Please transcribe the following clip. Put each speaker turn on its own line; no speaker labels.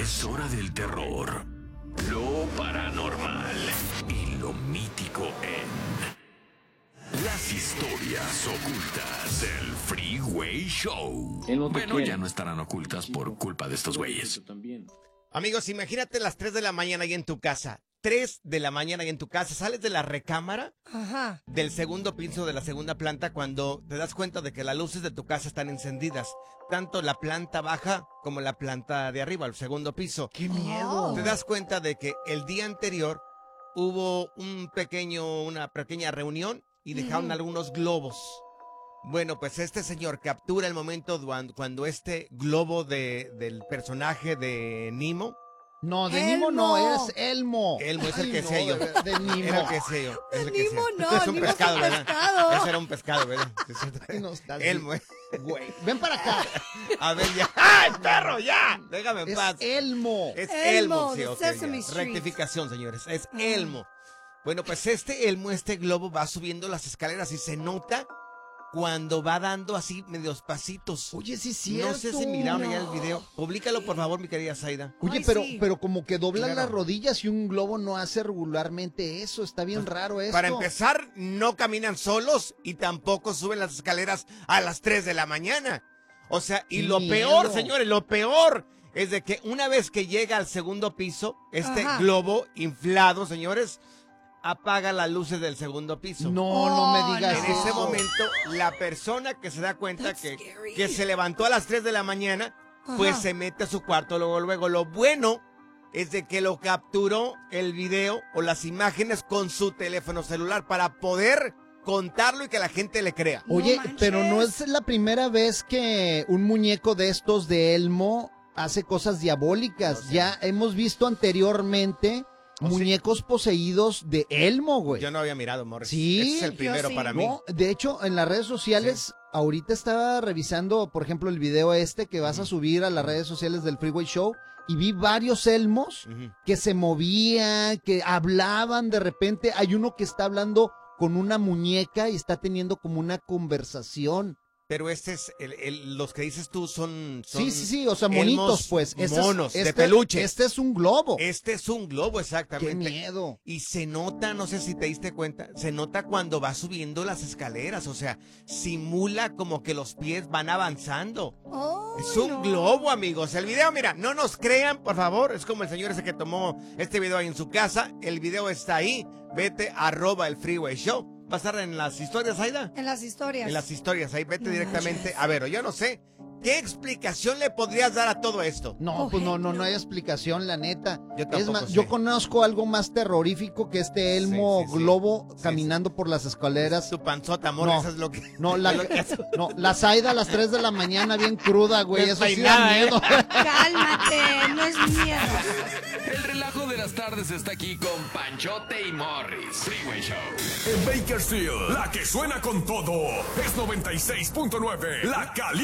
Es hora del terror, lo paranormal y lo mítico en Las Historias Ocultas del Freeway Show. Bueno, ya no estarán ocultas por culpa de estos güeyes.
Amigos, imagínate las 3 de la mañana ahí en tu casa. 3 de la mañana ahí en tu casa. Sales de la recámara del segundo piso de la segunda planta cuando te das cuenta de que las luces de tu casa están encendidas. Tanto la planta baja como la planta de arriba, el segundo piso.
¡Qué miedo!
Te das cuenta de que el día anterior hubo una pequeña reunión y dejaron algunos globos. Bueno, pues este señor captura el momento cuando este globo del personaje de Nemo.
No, de Nemo no, es Elmo.
Elmo es el que sé yo.
De Nemo.
Era el que sé yo.
De Nemo no,
es un
Nemo
pescado,
es un
¿verdad?
pescado.
Ese era un pescado, ¿verdad? Elmo.
Güey, ven para acá.
A ver, ya. ¡Ay, perro, ya! Déjame en paz.
Es Elmo.
Es
Elmo,
Elmo, sí,
de
ok,
Sesame
ya.
Street.
Rectificación, señores. Es Elmo. Bueno, pues este globo va subiendo las escaleras y se nota cuando va dando así medios pasitos.
Oye, sí es cierto.
No sé si miraron ya el video. Publícalo, por favor, mi querida Zaida.
Oye,
Ay,
pero,
sí.
pero como que doblan
Claro.
las rodillas y un globo no hace regularmente eso. Está bien raro esto.
Para empezar, no caminan solos y tampoco suben las escaleras a las 3 de la mañana. O sea, y
¡Qué
lo
miedo!
peor, señores, lo peor es de que una vez que llega al segundo piso, este
Ajá.
globo inflado, señores, apaga las luces del segundo piso.
No me digas
En
no.
ese
eso.
momento, la persona que se da cuenta
That's
que
scary.
se levantó a las 3 de la mañana, pues
Ajá.
se mete a su cuarto luego. Lo bueno es de que lo capturó el video o las imágenes con su teléfono celular para poder contarlo y que la gente le crea.
Oye,
manches.
pero no es la primera vez que un muñeco de estos de Elmo hace cosas diabólicas.
No sé.
Ya hemos visto anteriormente muñecos poseídos de Elmo, güey.
Yo no había mirado, Morris.
Sí,
Este es el
yo
primero
sí.
para mí.
No, de hecho, en las redes sociales, ahorita estaba revisando, por ejemplo, el video que vas a subir a las redes sociales del Freeway Show y vi varios Elmos
Ujú.
que se movían, que hablaban de repente. Hay uno que está hablando con una muñeca y está teniendo como una conversación.
Pero este es, los que dices tú son
Sí, o sea, monitos,
elmos
pues.
monos, de peluche.
Este es un globo.
Este es un globo,
Qué
exactamente.
miedo.
Y se nota, no sé si te diste cuenta, se nota cuando va subiendo las escaleras, o sea, simula como que los pies van avanzando.
Ay,
Es un
no.
globo, amigos. El video, mira, no nos crean, por favor. Es como el señor ese que tomó este video ahí en su casa. El video está ahí. Vete, @el Freeway Show. ¿Va a estar en las historias, Aida?
En las historias.
En las historias, ahí vete
No
directamente.
manches.
A ver, yo no sé. ¿Qué explicación le podrías dar a todo esto?
No, pues no hay explicación, la neta.
Yo
Es
tampoco
más,
sé.
yo conozco algo más terrorífico que este Elmo
Sí, sí.
globo
Sí,
caminando por las escaleras.
Tu panzota, amor,
No.
eso es lo que...
No, la Zaida a las 3 de la mañana bien cruda, güey. Eso sí da
Despeinada,
miedo.
Cálmate, no es miedo.
El relajo de las tardes está aquí con Panchote y Morris. Freeway Show.
En Bakersfield, la que suena con todo es 96.9, la caliente.